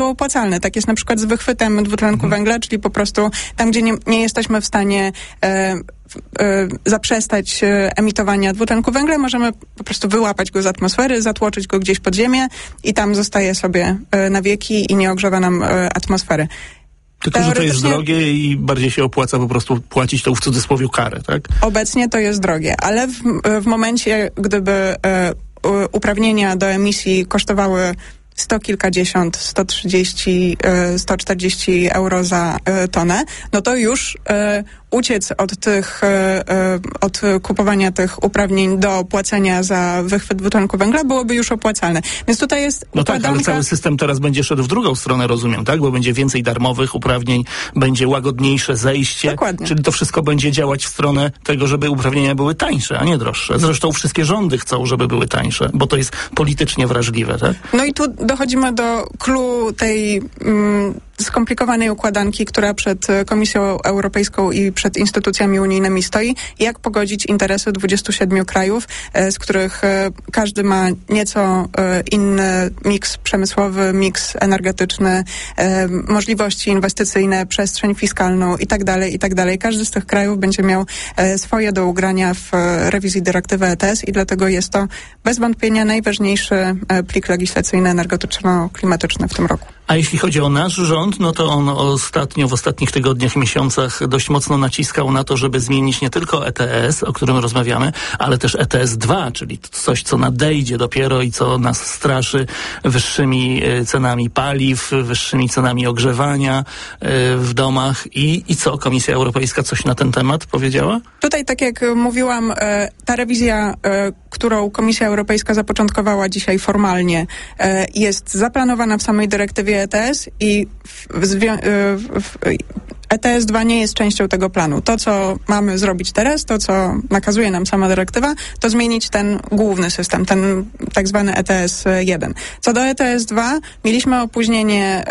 opłacalne. Tak jest na przykład z wychwytem dwutlenku węgla, czyli po prostu tam, gdzie nie jesteśmy w stanie zaprzestać emitowania dwutlenku węgla, możemy po prostu wyłapać go z atmosfery, zatłoczyć go gdzieś pod ziemię i tam zostaje sobie na wieki i nie ogrzewa nam atmosfery. Tylko, że to jest drogie i bardziej się opłaca po prostu płacić tą w cudzysłowie karę, tak? Obecnie to jest drogie, ale w momencie, gdyby uprawnienia do emisji kosztowały 100 kilkadziesiąt, 130, 140 euro za tonę, no to już uciec od kupowania tych uprawnień do płacenia za wychwyt dwutlenku węgla byłoby już opłacalne. Więc tutaj jest układanka... tak, ale cały system teraz będzie szedł w drugą stronę, rozumiem, tak? Bo będzie więcej darmowych uprawnień, będzie łagodniejsze zejście. Dokładnie. Czyli to wszystko będzie działać w stronę tego, żeby uprawnienia były tańsze, a nie droższe. Zresztą wszystkie rządy chcą, żeby były tańsze, bo to jest politycznie wrażliwe, tak? No i tu dochodzimy do clou tej skomplikowanej układanki, która przed Komisją Europejską i przed instytucjami unijnymi stoi. Jak pogodzić interesy 27 krajów, z których każdy ma nieco inny miks przemysłowy, miks energetyczny, możliwości inwestycyjne, przestrzeń fiskalną i tak dalej. Każdy z tych krajów będzie miał swoje do ugrania w rewizji dyrektywy ETS i dlatego jest to bez wątpienia najważniejszy plik legislacyjny energetyczno-klimatyczny w tym roku. A jeśli chodzi o nasz rząd, no to on w ostatnich tygodniach, miesiącach dość mocno naciskał na to, żeby zmienić nie tylko ETS, o którym rozmawiamy, ale też ETS 2, czyli coś, co nadejdzie dopiero i co nas straszy wyższymi cenami paliw, wyższymi cenami ogrzewania w domach. I co? Komisja Europejska coś na ten temat powiedziała? Tutaj, tak jak mówiłam, ta rewizja, którą Komisja Europejska zapoczątkowała dzisiaj formalnie, jest zaplanowana w samej dyrektywie ETS i ETS 2 nie jest częścią tego planu. To, co mamy zrobić teraz, to, co nakazuje nam sama dyrektywa, to zmienić ten główny system, ten tak zwany ETS 1. Co do ETS 2, mieliśmy opóźnienie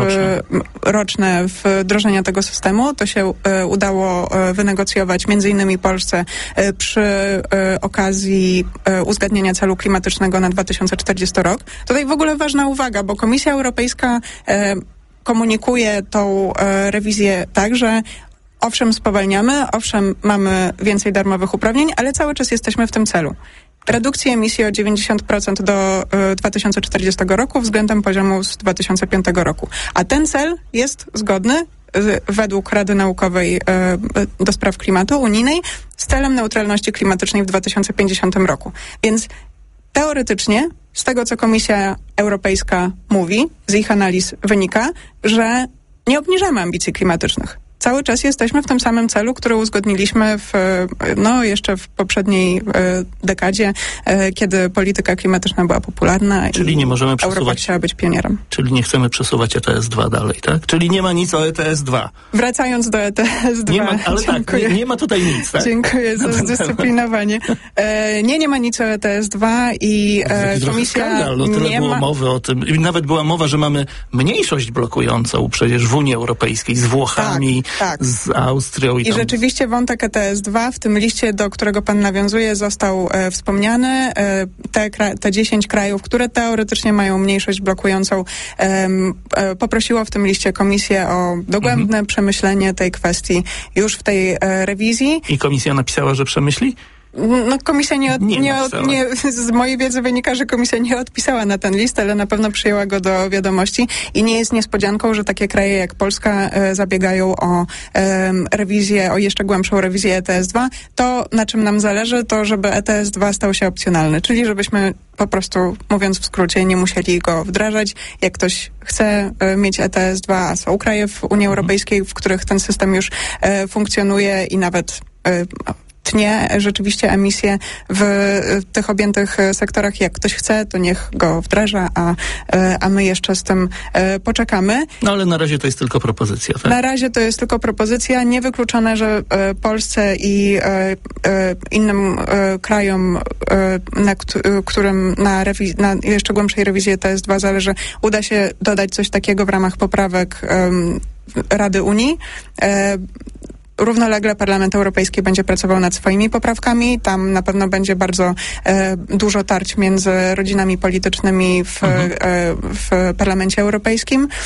roczne w wdrożeniu tego systemu. To się udało wynegocjować między innymi Polsce przy okazji uzgadnienia celu klimatycznego na 2040 rok. Tutaj w ogóle ważna uwaga, bo Komisja Europejska komunikuje tą rewizję tak, że owszem spowalniamy, owszem mamy więcej darmowych uprawnień, ale cały czas jesteśmy w tym celu. Redukcji emisji o 90% do 2040 roku względem poziomu z 2005 roku. A ten cel jest zgodny według Rady Naukowej do Spraw Klimatu unijnej z celem neutralności klimatycznej w 2050 roku. Więc teoretycznie z tego, co Komisja Europejska mówi, z ich analiz wynika, że nie obniżamy ambicji klimatycznych. Cały czas jesteśmy w tym samym celu, który uzgodniliśmy jeszcze w poprzedniej dekadzie, kiedy polityka klimatyczna była popularna. Czyli nie możemy Europa chciała być pionierem. Czyli nie chcemy przesuwać ETS 2 dalej, tak? Czyli nie ma nic o ETS 2. Wracając do ETS 2. Nie ma, ale tak, nie ma tutaj nic, tak? Dziękuję za zdyscyplinowanie. Nie ma nic o ETS 2 i Komisja skandal, tyle nie było ma... mowy o tym. I nawet była mowa, że mamy mniejszość blokującą przecież w Unii Europejskiej z Włochami, tak. z Austrią I rzeczywiście wątek ETS 2 w tym liście, do którego pan nawiązuje, został wspomniany. Te 10 krajów, które teoretycznie mają mniejszość blokującą, poprosiło w tym liście Komisję o dogłębne przemyślenie tej kwestii już w tej rewizji. I Komisja napisała, że przemyśli? No komisja z mojej wiedzy wynika, że komisja nie odpisała na ten list, ale na pewno przyjęła go do wiadomości i nie jest niespodzianką, że takie kraje jak Polska zabiegają o rewizję, o jeszcze głębszą rewizję ETS-2. To, na czym nam zależy, to żeby ETS-2 stał się opcjonalny, czyli żebyśmy po prostu, mówiąc w skrócie, nie musieli go wdrażać. Jak ktoś chce mieć ETS-2, a są kraje w Unii Europejskiej, w których ten system już funkcjonuje i nawet tnie rzeczywiście emisje w tych objętych sektorach. Jak ktoś chce, to niech go wdraża, a my jeszcze z tym poczekamy. No ale na razie to jest tylko propozycja, tak? Na razie to jest tylko propozycja. Niewykluczone, że Polsce i innym krajom, którym na jeszcze głębszej rewizji ETS-2 zależy, uda się dodać coś takiego w ramach poprawek Rady Unii. równolegle Parlament Europejski będzie pracował nad swoimi poprawkami. Tam na pewno będzie bardzo dużo tarć między rodzinami politycznymi w Parlamencie Europejskim.